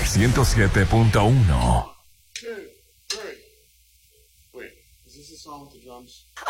107.1. Wait, is this the song with the drums?